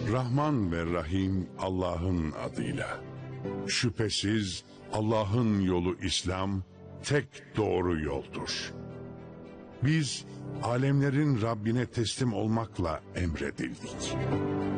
Rahman ve Rahim Allah'ın adıyla. Şüphesiz Allah'ın yolu İslam, tek doğru yoldur. Biz alemlerin Rabbine teslim olmakla emredildik.